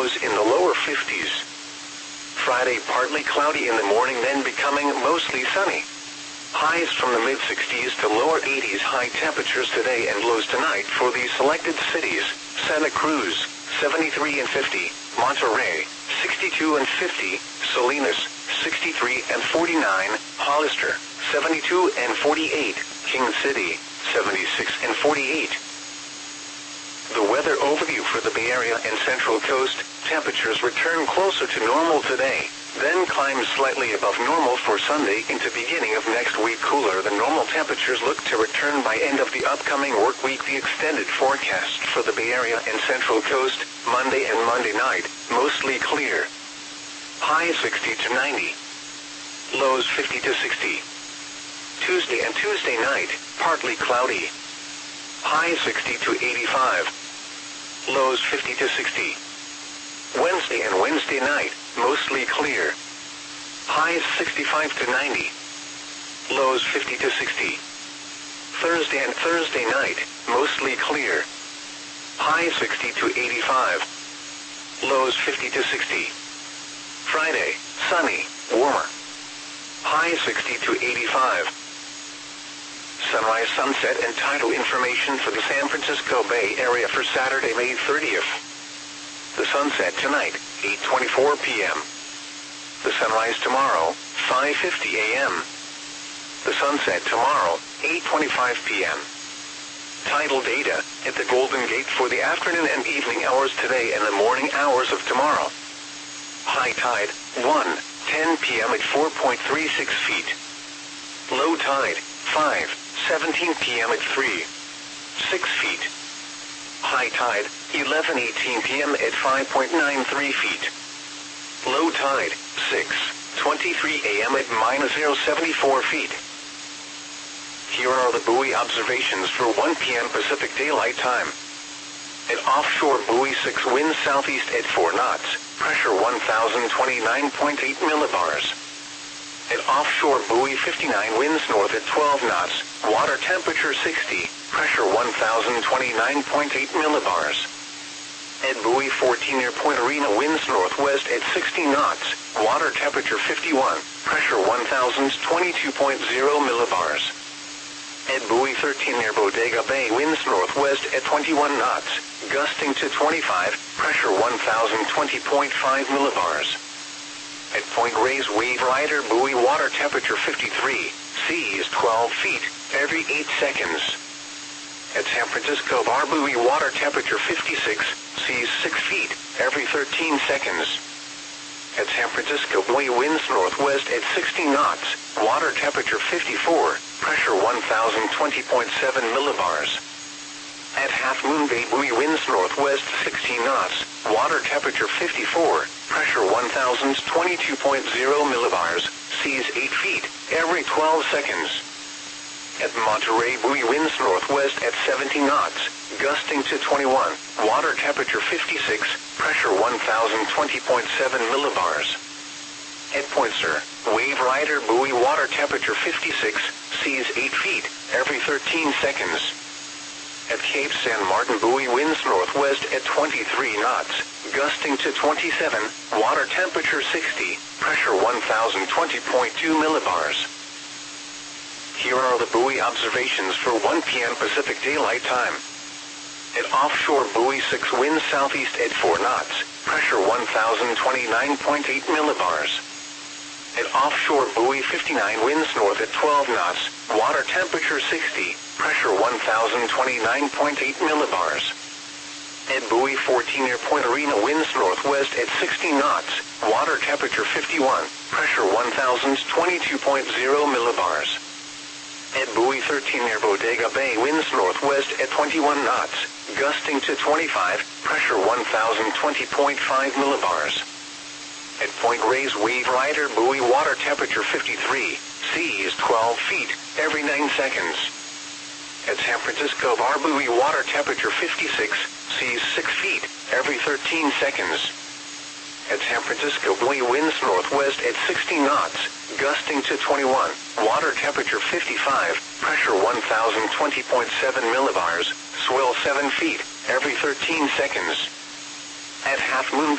lows in the lower 50s. Friday partly cloudy in the morning, then becoming mostly sunny. Highs from the mid-60s to lower 80s. High temperatures today and lows tonight for the selected cities: Santa Cruz, 73 and 50, Monterrey, 62 and 50, Salinas, 63 and 49, Hollister, 72 and 48, King City, 76 and 48. The weather overview for the Bay Area and Central Coast: temperatures return closer to normal today, then climb slightly above normal for Sunday into beginning of next week. Cooler than normal temperatures look to return by end of the upcoming work week. The extended forecast for the Bay Area and Central Coast: Monday and Monday night, mostly clear. Highs 60 to 90. Lows 50 to 60. Tuesday and Tuesday night, partly cloudy. Highs 60 to 85. Lows 50 to 60. Wednesday and Wednesday night, mostly clear. Highs 65 to 90. Lows 50 to 60. Thursday and Thursday night, mostly clear. Highs 60 to 85. Lows 50 to 60. Friday, sunny, warmer. Highs 60 to 85. Sunrise, sunset, and tidal information for the San Francisco Bay Area for Saturday, May 30th. The sunset tonight, 8:24 p.m. The sunrise tomorrow, 5:50 a.m. The sunset tomorrow, 8:25 p.m. Tidal data at the Golden Gate for the afternoon and evening hours today and the morning hours of tomorrow. High tide, 1:10 p.m. at 4.36 feet. Low tide, 5:17 p.m. at 3.6 feet. High tide, 11:18 p.m. at 5.93 feet. Low tide, 6:23 a.m. at -0.74 feet. Here are the buoy observations for 1 p.m. Pacific Daylight Time. At offshore buoy 6, wind southeast at 4 knots, pressure 1,029.8 millibars. At offshore buoy 59, winds north at 12 knots, water temperature 60, pressure 1,029.8 millibars. At buoy 14 near Point Arena, winds northwest at 60 knots, water temperature 51, pressure 1,022.0 millibars. At buoy 13 near Bodega Bay, winds northwest at 21 knots, gusting to 25, pressure 1,020.5 millibars. At Point Reyes, wave rider buoy, water temperature 53, seas 12 feet every 8 seconds. At San Francisco Bar buoy, water temperature 56, seas 6 feet every 13 seconds. At San Francisco buoy, winds northwest at 60 knots, water temperature 54, pressure 1,020.7 millibars. At Half Moon Bay buoy, winds northwest 16 knots, water temperature 54, pressure 1,022.0 millibars, seas 8 feet every 12 seconds. At Monterey buoy, winds northwest at 70 knots, gusting to 21, water temperature 56, pressure 1,020.7 millibars. At Point Sur, wave rider buoy, water temperature 56, seas 8 feet every 13 seconds. At Cape San Martin buoy, winds northwest at 23 knots, gusting to 27, water temperature 60, pressure 1,020.2 millibars. Here are the buoy observations for 1 p.m. Pacific Daylight Time. At offshore buoy 6, winds southeast at 4 knots, pressure 1,029.8 millibars. At offshore buoy 59, winds north at 12 knots, water temperature 60, pressure 1,029.8 millibars. At buoy 14 near Point Arena, winds northwest at 60 knots, water temperature 51, pressure 1,022.0 millibars. At buoy 13 near Bodega Bay, winds northwest at 21 knots, gusting to 25, pressure 1,020.5 millibars. At Point Reyes, wave rider buoy, water temperature 53, seas 12 feet every 9 seconds. At San Francisco Bar buoy, water temperature 56, seas 6 feet every 13 seconds. At San Francisco buoy, winds northwest at 60 knots, gusting to 21, water temperature 55, pressure 1,020.7 millibars, swell 7 feet every 13 seconds. At Half Moon